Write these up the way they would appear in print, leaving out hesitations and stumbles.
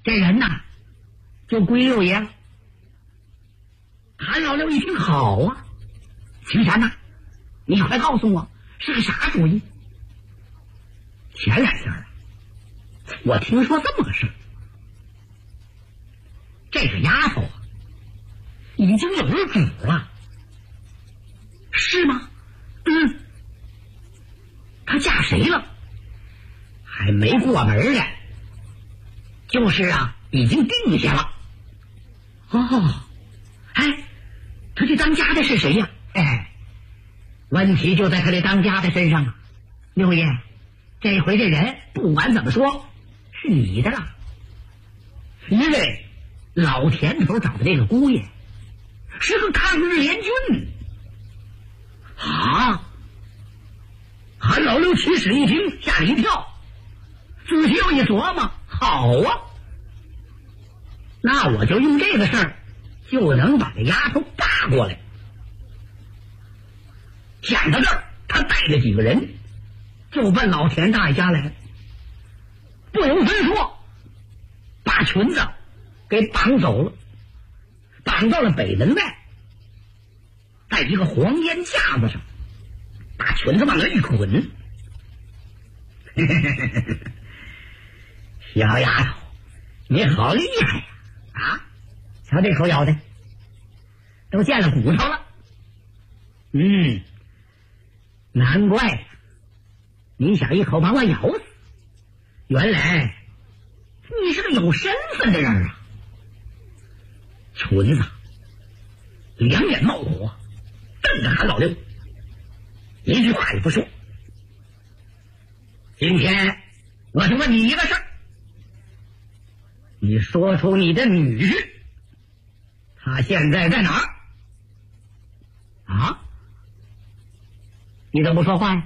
这人呐，就归六爷了。韩老六一听，好啊，青山呐，你快告诉我是个啥主意？前两天啊，我听说这么个事儿，这个丫头啊，已经有了主了。是吗？她嫁谁了？还没过门呢。就是啊，已经定下了。哦，哎，他这当家的是谁呀？问题就在他这当家的身上啊。六爷，这回这人不管怎么说是你的了，因为老田头找的这个姑爷是个抗日联军啊！韩老六起始一听，吓了一跳，仔细又一琢磨，好啊，那我就用这个事儿就能把这丫头扒过来。想到这儿，他带着几个人就奔老田大爷家来了，不由分说把裙子给绑走了，绑到了北门外，在一个黄烟架子上把裙子往那一捆。小丫头，你好厉害呀！啊，瞧这口咬的，都见了骨头了。难怪你想一口把我咬死，原来你是个有身份的人啊！裙子两眼冒火，瞪着韩老六，一句话也不说。今天我就问你一个事儿，你说出你的女婿他现在在哪儿？啊？你怎么不说话呀？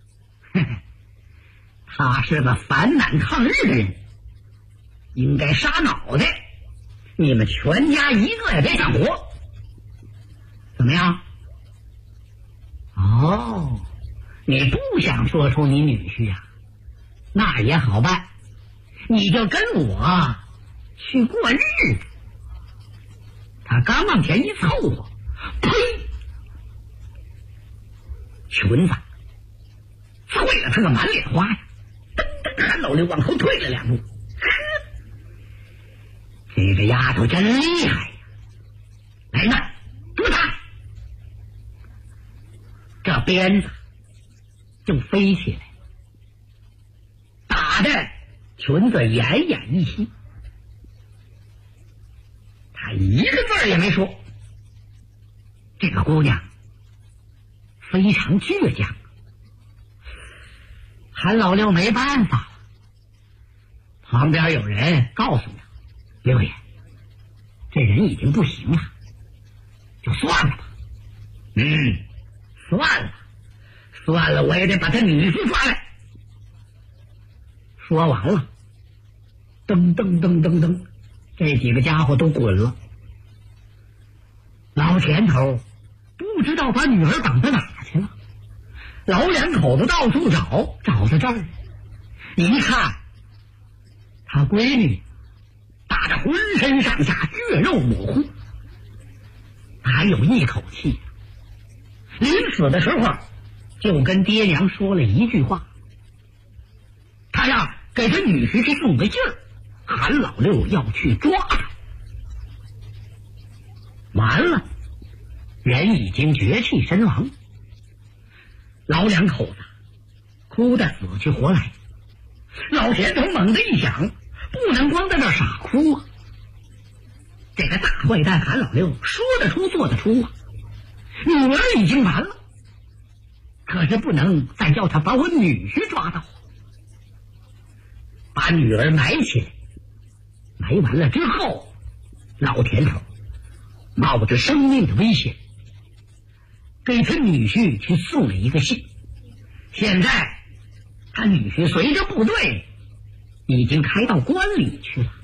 他是个反满抗日的人，应该杀脑袋，你们全家一个也别想活。怎么样？哦，你不想说出你女婿啊？那也好办，你就跟我去过日子。他刚往前一凑合，呸！裙子啐了他个满脸花呀！韩老六往后退了两步，这个丫头真厉害呀！来人呐，捉他！这鞭子就飞起来，打的裙子奄奄一息。他一个字也没说。这个姑娘非常倔强，韩老六没办法了。旁边有人告诉他，六爷，这人已经不行了，就算了吧。算了，我也得把他女婿抓来。说完了，噔噔噔噔噔，这几个家伙都滚了。老田头不知道把女儿绑到哪儿去了，老两口子到处找，找到这儿，一看他闺女打得浑身上下血肉模糊，还有一口气，临死的时候就跟爹娘说了一句话，他呀给他女婿去送个信儿，韩老六要去抓他。完了，人已经绝气身亡，老两口子哭得死去活来。老田头猛地一想，不能光在那傻哭啊！这个大坏蛋韩老六说得出做得出啊！女儿已经完了，可是不能再叫他把我女婿抓到。把女儿埋起来，埋完了之后，老田头冒着生命的危险给他女婿去送了一个信。现在他女婿随着部队已经开到关里去了。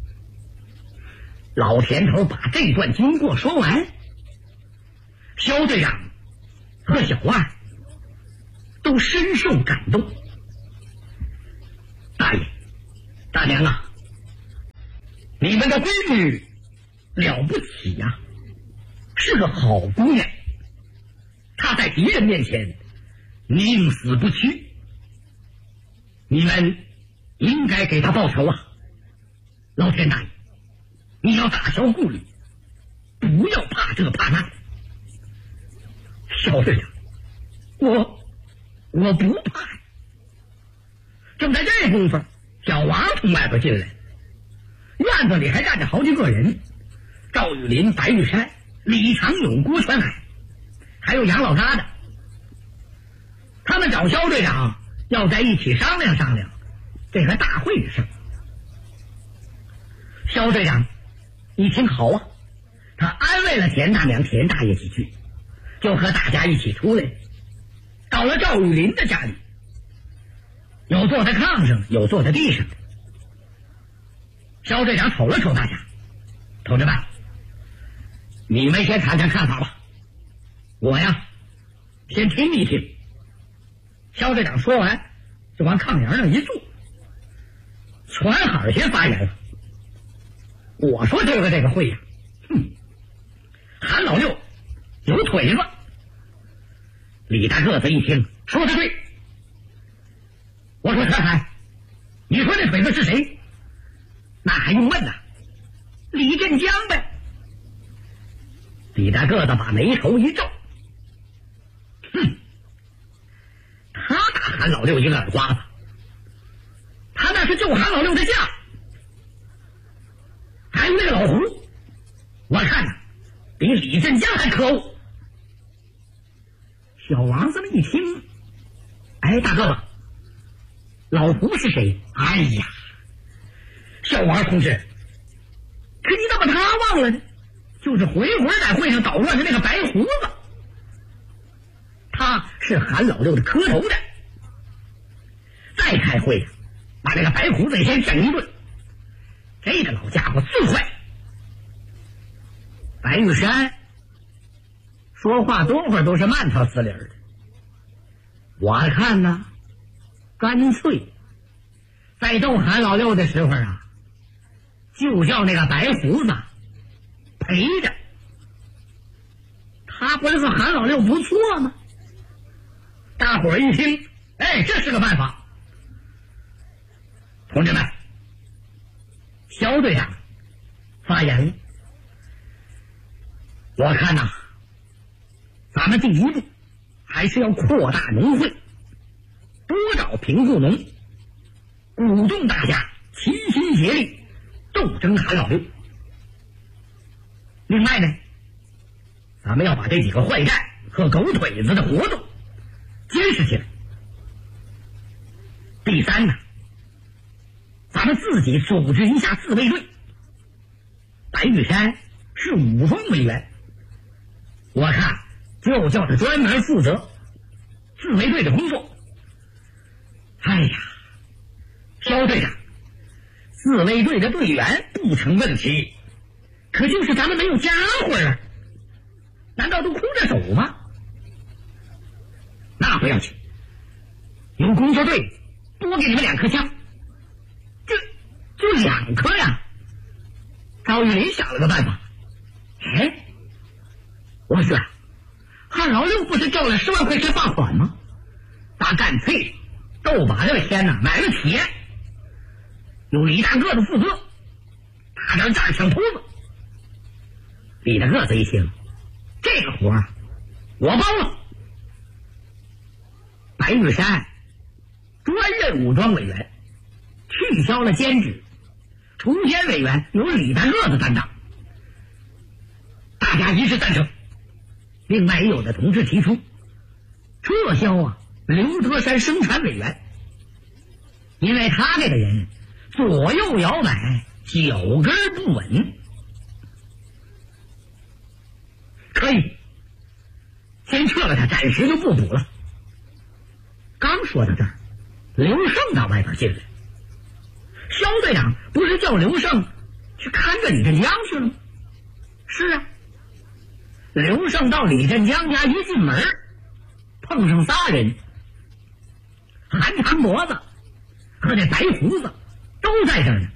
老田头把这段经过说完，肖队长和小万都深受感动。大爷大娘啊， 你们的闺女了不起呀，是个好姑娘，她在敌人面前宁死不屈，你们应该给她报仇啊！老天大爷，你要打消顾虑，不要怕这怕那。小队长，我不怕。正在这功夫，小王从外边进来，院子里还站着好几个人，赵玉林、白玉山、李长勇、郭全海，还有杨老疙瘩。他们找肖队长要在一起商量商量这个大会的事。肖队长一听好啊，他安慰了田大娘、田大爷几句，就和大家一起出来，到了赵玉林的家里，有坐在炕上，有坐在地上的。肖队长瞅了瞅大家，同志们，你们先谈谈看法吧，我呀先听一听。肖队长说完就往炕沿上一坐，全海先发言了。我说这个会呀，韩老六有腿子。李大个子一听说的对，我说全海，你说这腿子是谁？那还用问呐？李振江呗。李大个子把眉头一皱，他打韩老六一个耳刮子，他那是救韩老六的驾。还有那个老胡，我看呐，比李振江还可恶。小王这么一听，哎，大个子，老胡是谁？哎呀，小王同志，可你怎么他忘了呢？就是回魂在会上捣乱的那个白胡子，他是韩老六的磕头的。再开会把那个白胡子先整一顿，这个老家伙最坏。白玉山说话多会儿都是慢条斯理的，我看呢，干脆在斗韩老六的时候啊，就叫那个白胡子陪着他，不是说韩老六不错吗？大伙儿一听，哎，这是个办法。同志们，肖队长发言了。我看呐，咱们第一步还是要扩大农会，多找贫雇农，鼓动大家齐心协力斗争韩老六。另外呢，咱们要把这几个坏蛋和狗腿子的活动监视起来。第三呢，咱们自己组织一下自卫队。白玉山是武装委员，我看就叫他专门负责自卫队的工作。哎呀，肖队长，自卫队的队员不成问题，可就是咱们没有家伙啊，难道都空着手吗？那不要紧，有工作队多给你们2颗枪，就2颗呀。赵玉林想了个办法，哎，我说韩老六不是交了10万块钱罚款吗？咱干脆都把这个钱呢买了铁，由李大个子负责，打点炸枪头子。李大个子一听，这个活我包了。白玉山专任武装委员，取消了兼职，锄奸委员由李大个子担当。大家一致赞成。另外也有的同志提出撤销刘德山生产委员，因为他这个人左右摇摆，脚跟不稳。可以先撤了他，暂时就不补了。刚说到这儿，刘胜到外边进来。肖队长不是叫刘胜去看着李振江去了吗？是啊。刘胜到李振江家一进门，碰上仨人，韩长脖子和那白胡子都在这儿呢。